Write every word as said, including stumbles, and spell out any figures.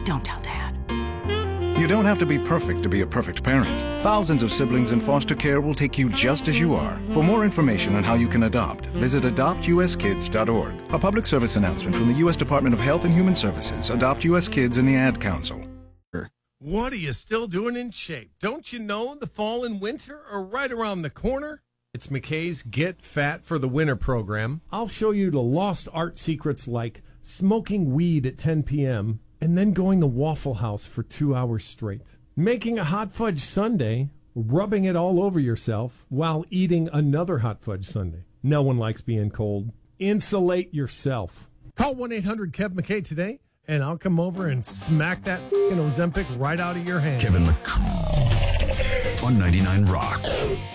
Don't tell Dad. You don't have to be perfect to be a perfect parent. Thousands of siblings in foster care will take you just as you are. For more information on how you can adopt, visit adopt u s kids dot org. A public service announcement from the U S Department of Health and Human Services, Adopt U S Kids, and the Ad Council. What are you still doing in shape? Don't you know the fall and winter are right around the corner? It's McKay's Get Fat for the Winter program. I'll show you the lost art secrets like smoking weed at ten p.m., and then going to Waffle House for two hours straight. Making a hot fudge sundae, rubbing it all over yourself while eating another hot fudge sundae. No one likes being cold. Insulate yourself. Call one eight hundred Kev McKay today, and I'll come over and smack that f***ing Ozempic right out of your hand. Kevin McCall on ninety-nine Rock.